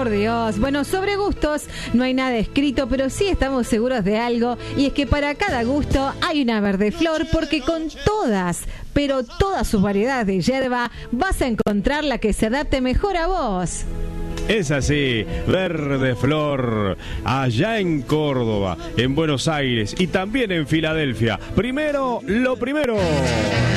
por Dios. Bueno, sobre gustos no hay nada escrito, pero sí estamos seguros de algo, y es que para cada gusto hay una verde flor, porque con todas, pero todas sus variedades de hierba, vas a encontrar la que se adapte mejor a vos. Es así, Verde Flor, allá en Córdoba, en Buenos Aires y también en Filadelfia. Primero, lo primero.